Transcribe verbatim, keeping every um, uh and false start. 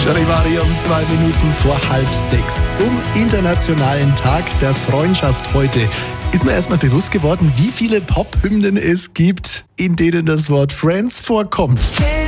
Charivari um zwei Minuten vor halb sechs zum Internationalen Tag der Freundschaft heute. Ist mir erstmal bewusst geworden, wie viele Pop-Hymnen es gibt, in denen das Wort Friends vorkommt.